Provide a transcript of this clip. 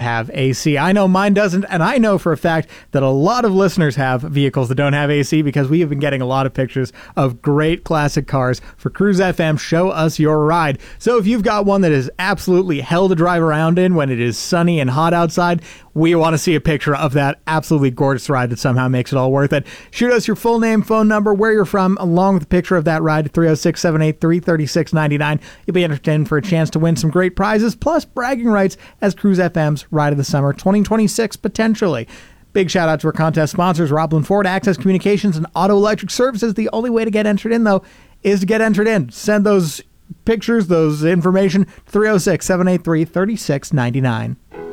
have AC. I know mine doesn't, and I know for a fact that a lot of listeners have vehicles that don't have AC because we have been getting a lot of pictures of great classic cars for Cruise FM. Show us your ride. So if you've got one that is absolutely hell to drive around in when it is sunny and hot outside, we want to see a picture of that absolutely gorgeous ride that somehow makes it all worth it. Shoot us your full name, phone number, where you're from, along with a picture of that ride at 306-783-3699. You'll be entered in for a chance to win some great prizes, plus bragging rights as Cruise FM's Ride of the Summer 2026, potentially. Big shout out to our contest sponsors, Roblin Ford, Access Communications, and Auto Electric Services. The only way to get entered in, though, is to get entered in. Send those pictures, those information, 306-783-3699.